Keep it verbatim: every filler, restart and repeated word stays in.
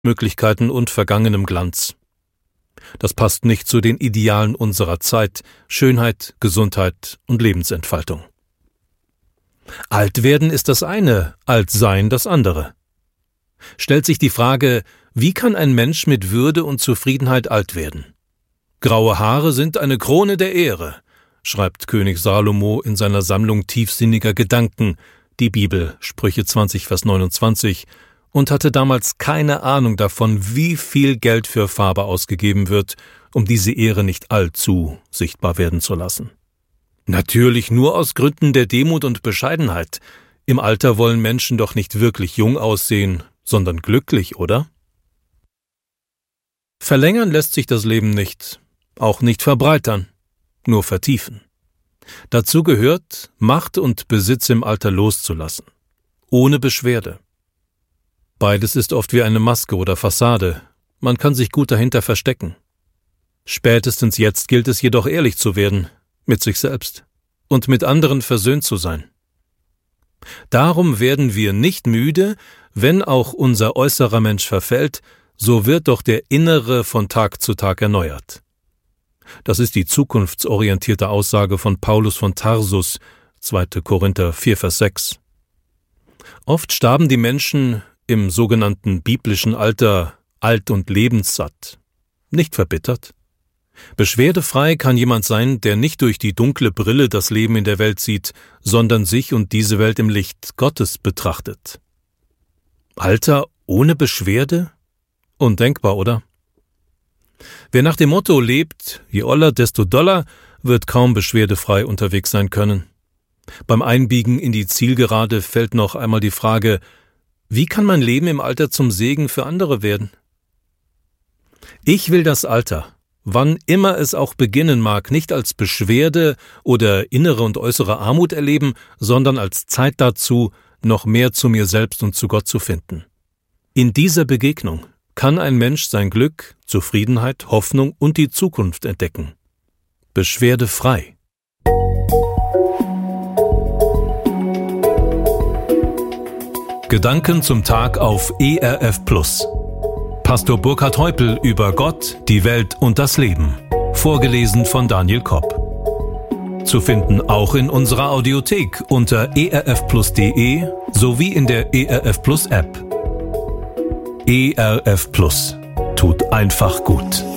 Möglichkeiten und vergangenem Glanz. Das passt nicht zu den Idealen unserer Zeit: Schönheit, Gesundheit und Lebensentfaltung. Alt werden ist das eine, alt sein das andere. Stellt sich die Frage, wie kann ein Mensch mit Würde und Zufriedenheit alt werden? Graue Haare sind eine Krone der Ehre, schreibt König Salomo in seiner Sammlung tiefsinniger Gedanken, die Bibel, Sprüche zwanzig, Vers neunundzwanzig, und hatte damals keine Ahnung davon, wie viel Geld für Farbe ausgegeben wird, um diese Ehre nicht allzu sichtbar werden zu lassen. Natürlich nur aus Gründen der Demut und Bescheidenheit. Im Alter wollen Menschen doch nicht wirklich jung aussehen, sondern glücklich, oder? Verlängern lässt sich das Leben nicht, auch nicht verbreitern, nur vertiefen. Dazu gehört, Macht und Besitz im Alter loszulassen, ohne Beschwerde. Beides ist oft wie eine Maske oder Fassade, man kann sich gut dahinter verstecken. Spätestens jetzt gilt es jedoch ehrlich zu werden, mit sich selbst und mit anderen versöhnt zu sein. Darum werden wir nicht müde, wenn auch unser äußerer Mensch verfällt, so wird doch der innere von Tag zu Tag erneuert. Das ist die zukunftsorientierte Aussage von Paulus von Tarsus, zweiter Korinther vier, Vers sechs. Oft starben die Menschen im sogenannten biblischen Alter alt und lebenssatt, nicht verbittert. Beschwerdefrei kann jemand sein, der nicht durch die dunkle Brille das Leben in der Welt sieht, sondern sich und diese Welt im Licht Gottes betrachtet. Alter ohne Beschwerde? Undenkbar, oder? Wer nach dem Motto lebt, je oller, desto doller, wird kaum beschwerdefrei unterwegs sein können. Beim Einbiegen in die Zielgerade fällt noch einmal die Frage, wie kann mein Leben im Alter zum Segen für andere werden? Ich will das Alter, wann immer es auch beginnen mag, nicht als Beschwerde oder innere und äußere Armut erleben, sondern als Zeit dazu, noch mehr zu mir selbst und zu Gott zu finden. In dieser Begegnung kann ein Mensch sein Glück, Zufriedenheit, Hoffnung und die Zukunft entdecken. Beschwerdefrei. Gedanken zum Tag auf E R F Plus. Pastor Burkhard Heupel über Gott, die Welt und das Leben. Vorgelesen von Daniel Kopp. Zu finden auch in unserer Audiothek unter e r f plus punkt d e sowie in der E R F Plus App. E R F Plus tut einfach gut.